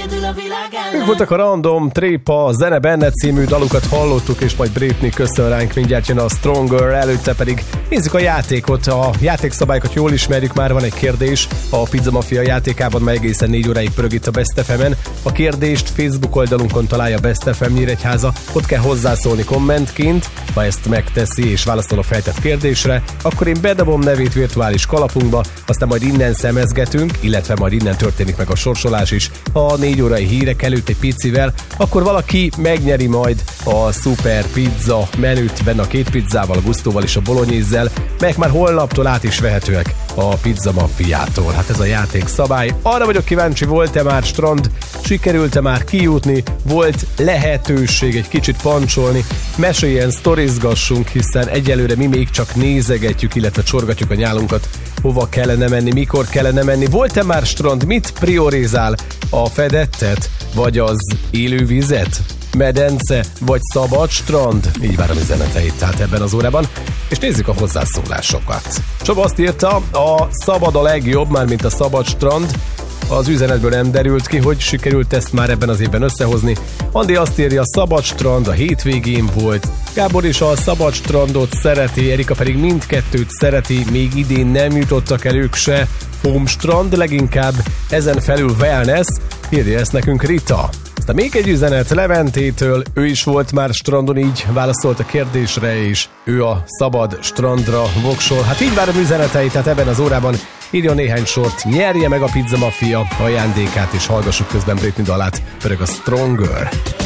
Ők voltak a Random, Trépa, Zene Benne című dalukat hallottuk, és majd Britney köszön ránk, mindjárt jön a Stronger, előtte pedig nézzük a játékot, a játékszabályokat jól ismerjük, már van egy kérdés a Pizza Mafia játékában, mely egészen 4 óráig pörög itt a Best FM-en. A kérdést Facebook oldalunkon találja Best FM Nyíregyháza, ott kell hozzászólni kommentként, ha ezt megteszi és válaszol a feltett kérdésre, akkor én bedobom nevét virtuális kalapunkba, aztán majd innen szemezgetünk, illetve majd innen történik meg a sorsolás is. A 4 órai hírek előtt egy picivel, akkor valaki megnyeri majd a szuper pizza menüt benne a 2 pizzával, a gustóval és a bolognese-zel, melyek már holnaptól át is vehetőek a Pizza Mafiától. Hát ez a játék szabály. Arra vagyok kíváncsi, volt-e már strand, sikerült-e már kijutni, volt lehetőség egy kicsit pancsolni, meséljen, sztorizgassunk, hiszen egyelőre mi még csak nézegetjük, illetve csorgatjuk a nyálunkat, hova kellene menni, mikor kellene menni. Volt-e már strand? Mit priorizál? A fedettet? Vagy az élővizet? Medence? Vagy szabad strand? Így várom üzeneteit tehát ebben az órában. És nézzük a hozzászólásokat. Csaba azt írta, a szabad a legjobb, mármint a szabad strand. Az üzenetből nem derült ki, hogy sikerült ezt már ebben az évben összehozni. Andi azt írja, a szabad strand a hétvégén volt. Gábor is a szabad strandot szereti, Erika pedig mindkettőt szereti, még idén nem jutottak el ők se. Home strand, leginkább ezen felül wellness, írja ezt nekünk Rita. Aztán még egy üzenet Leventétől, ő is volt már strandon, így válaszolt a kérdésre, és ő a szabad strandra voksol. Hát így várom üzeneteit, tehát ebben az órában írjon néhány sort, nyerje meg a Pizza Mafia ajándékát, és hallgassuk közben Britney dalát, pörög a Stronger.